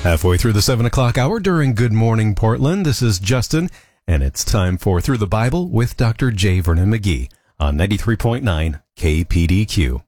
Halfway through the 7 o'clock hour during Good Morning Portland, this is Justin, and it's time for Through the Bible with Dr. J. Vernon McGee on 93.9 KPDQ.